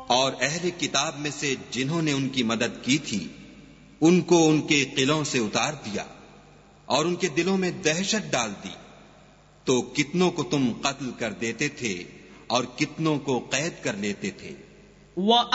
और अहले किताब में से जिन्होंने उनकी मदद की थी उनको उनके किलों से उतार दिया और उनके दिलों में दहशत डाल दी, तो कितनों को तुम कत्ल कर देते थे और कितनों को कैद कर लेते थे।